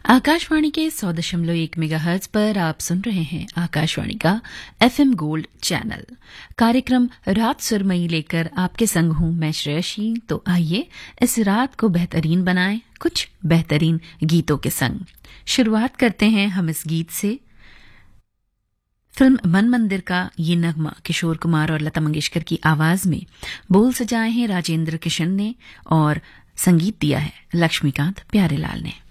आकाशवाणी के 100.1 मेगाहर्ट्ज पर आप सुन रहे हैं आकाशवाणी का एफएम गोल्ड चैनल। कार्यक्रम रात सुरमई लेकर आपके संग हूं मैं श्रेयशी। तो आइए इस रात को बेहतरीन बनाएं कुछ बेहतरीन गीतों के संग। शुरुआत करते हैं हम इस गीत से। फिल्म मन मंदिर का ये नगमा किशोर कुमार और लता मंगेशकर की आवाज में बोल सजाए हैं राजेंद्र किशन ने और संगीत दिया है लक्ष्मीकांत प्यारेलाल ने।